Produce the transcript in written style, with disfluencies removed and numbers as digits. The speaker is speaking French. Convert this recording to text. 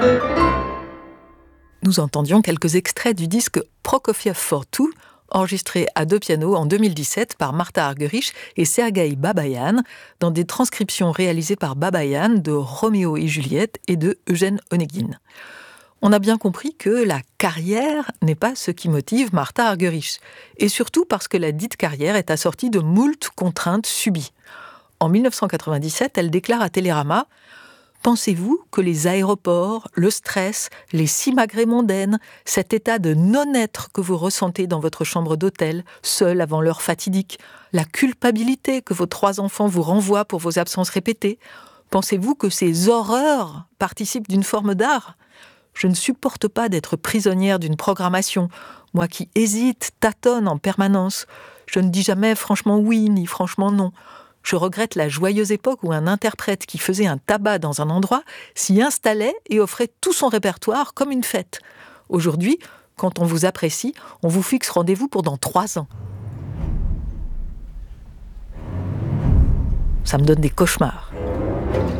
Nous entendions quelques extraits du disque Prokofiev for Two, enregistré à deux pianos en 2017 par Martha Argerich et Sergueï Babaïan, dans des transcriptions réalisées par Babaïan de Roméo et Juliette et de Eugène Onegin. On a bien compris que la carrière n'est pas ce qui motive Martha Argerich, et surtout parce que la dite carrière est assortie de moult contraintes subies. En 1997, elle déclare à Télérama: « Pensez-vous que les aéroports, le stress, les simagrées mondaines, cet état de non-être que vous ressentez dans votre chambre d'hôtel, seul avant l'heure fatidique, la culpabilité que vos 3 enfants vous renvoient pour vos absences répétées, pensez-vous que ces horreurs participent d'une forme d'art ? Je ne supporte pas d'être prisonnière d'une programmation, moi qui hésite, tâtonne en permanence. Je ne dis jamais franchement oui ni franchement non. Je regrette la joyeuse époque où un interprète qui faisait un tabac dans un endroit s'y installait et offrait tout son répertoire comme une fête. Aujourd'hui, quand on vous apprécie, on vous fixe rendez-vous pour dans 3 ans. Ça me donne des cauchemars.